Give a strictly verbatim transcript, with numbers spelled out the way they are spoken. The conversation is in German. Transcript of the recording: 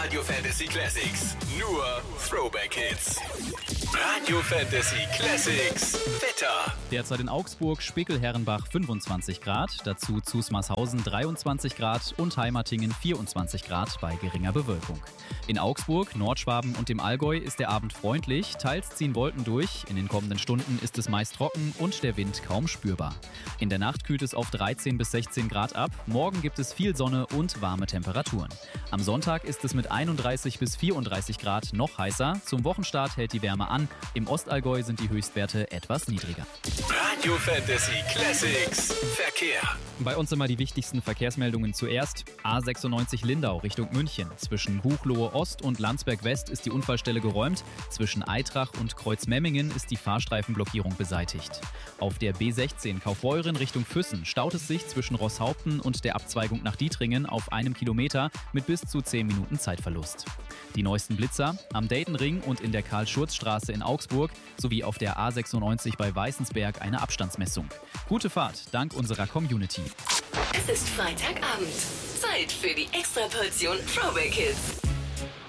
Radio Fantasy Classics. Nur Throwback Hits. Radio Fantasy Classics. Wetter. Derzeit in Augsburg, Spickel-Herrenbach fünfundzwanzig Grad, dazu Zusmarshausen dreiundzwanzig Grad und Heimatingen vierundzwanzig Grad bei geringer Bewölkung. In Augsburg, Nordschwaben und dem Allgäu ist der Abend freundlich, teils ziehen Wolken durch. In den kommenden Stunden ist es meist trocken und der Wind kaum spürbar. In der Nacht kühlt es auf dreizehn bis sechzehn Grad ab. Morgen gibt es viel Sonne und warme Temperaturen. Am Sonntag ist es mit einunddreißig bis vierunddreißig Grad noch heißer. Zum Wochenstart hält die Wärme an. Im Ostallgäu sind die Höchstwerte etwas niedriger. Radio Fantasy Classics. Verkehr. Bei uns immer die wichtigsten Verkehrsmeldungen zuerst. A sechsundneunzig Lindau Richtung München. Zwischen Buchloe Ost und Landsberg West ist die Unfallstelle geräumt. Zwischen Aitrach und Kreuzmemmingen ist die Fahrstreifenblockierung beseitigt. Auf der B sechzehn Kaufbeuren Richtung Füssen staut es sich zwischen Rosshaupten und der Abzweigung nach Dietringen auf einem Kilometer mit bis zu zehn Minuten Zeitverlust. Die neuesten Blitzer am Daytonring und in der Karl-Schurz-Straße in Augsburg sowie auf der A sechsundneunzig bei Weißensberg eine Abstandsmessung. Gute Fahrt dank unserer Community. Es ist Freitagabend. Zeit für die Extraportion Throwback Hits.